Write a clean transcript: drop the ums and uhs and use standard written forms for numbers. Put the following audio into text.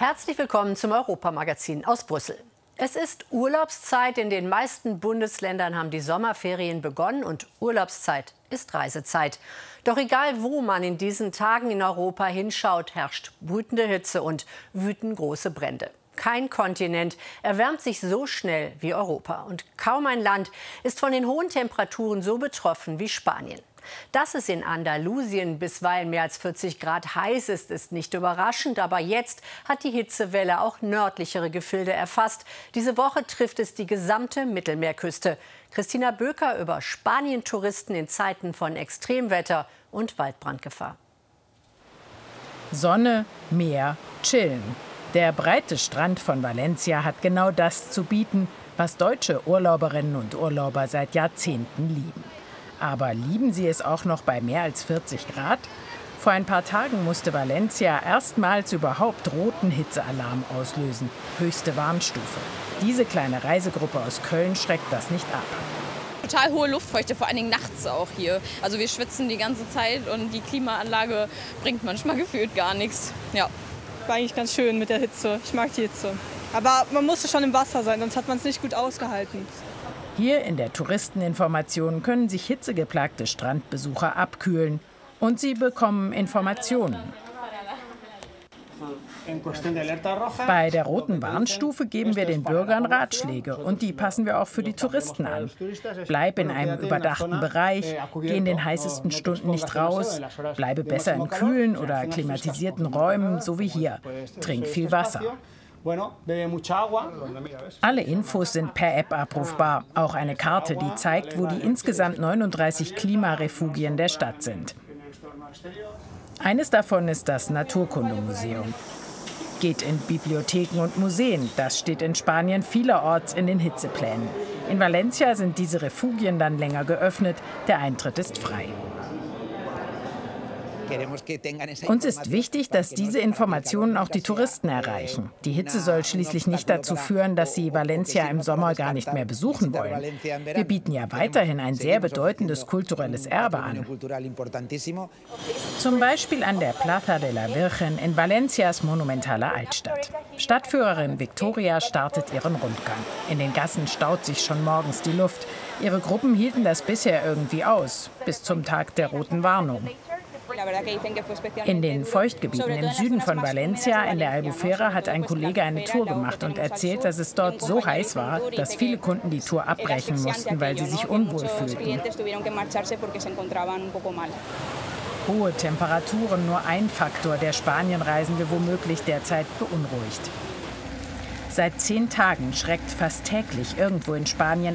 Herzlich willkommen zum Europamagazin aus Brüssel. Es ist Urlaubszeit. In den meisten Bundesländern haben die Sommerferien begonnen und Urlaubszeit ist Reisezeit. Doch egal, wo man in diesen Tagen in Europa hinschaut, herrscht brütende Hitze und wüten große Brände. Kein Kontinent erwärmt sich so schnell wie Europa. Und kaum ein Land ist von den hohen Temperaturen so betroffen wie Spanien. Dass es in Andalusien bisweilen mehr als 40 Grad heiß ist, ist nicht überraschend. Aber jetzt hat die Hitzewelle auch nördlichere Gefilde erfasst. Diese Woche trifft es die gesamte Mittelmeerküste. Christina Böker über Spanien-Touristen in Zeiten von Extremwetter und Waldbrandgefahr. Sonne, Meer, Chillen. Der breite Strand von Valencia hat genau das zu bieten, was deutsche Urlauberinnen und Urlauber seit Jahrzehnten lieben. Aber lieben sie es auch noch bei mehr als 40 Grad? Vor ein paar Tagen musste Valencia erstmals überhaupt roten Hitzealarm auslösen, höchste Warnstufe. Diese kleine Reisegruppe aus Köln schreckt das nicht ab. Total hohe Luftfeuchte, vor allen Dingen nachts auch hier. Also wir schwitzen die ganze Zeit und die Klimaanlage bringt manchmal gefühlt gar nichts. Ja. War eigentlich ganz schön mit der Hitze. Ich mag die Hitze. Aber man musste schon im Wasser sein, sonst hat man es nicht gut ausgehalten. Hier in der Touristeninformation können sich hitzegeplagte Strandbesucher abkühlen. Und sie bekommen Informationen. Bei der roten Warnstufe geben wir den Bürgern Ratschläge. Und die passen wir auch für die Touristen an. Bleib in einem überdachten Bereich, geh in den heißesten Stunden nicht raus, bleibe besser in kühlen oder klimatisierten Räumen, so wie hier. Trink viel Wasser. Alle Infos sind per App abrufbar. Auch eine Karte, die zeigt, wo die insgesamt 39 Klimarefugien der Stadt sind. Eines davon ist das Naturkundemuseum. Geht in Bibliotheken und Museen. Das steht in Spanien vielerorts in den Hitzeplänen. In Valencia sind diese Refugien dann länger geöffnet. Der Eintritt ist frei. Uns ist wichtig, dass diese Informationen auch die Touristen erreichen. Die Hitze soll schließlich nicht dazu führen, dass sie Valencia im Sommer gar nicht mehr besuchen wollen. Wir bieten ja weiterhin ein sehr bedeutendes kulturelles Erbe an. Zum Beispiel an der Plaza de la Virgen in Valencias monumentaler Altstadt. Stadtführerin Victoria startet ihren Rundgang. In den Gassen staut sich schon morgens die Luft. Ihre Gruppen hielten das bisher irgendwie aus, bis zum Tag der roten Warnung. In den Feuchtgebieten im Süden von Valencia, in der Albufera, hat ein Kollege eine Tour gemacht und erzählt, dass es dort so heiß war, dass viele Kunden die Tour abbrechen mussten, weil sie sich unwohl fühlten. Hohe Temperaturen, nur ein Faktor, der Spanienreisende womöglich derzeit beunruhigt. Seit 10 Tagen schreckt fast täglich irgendwo in Spanien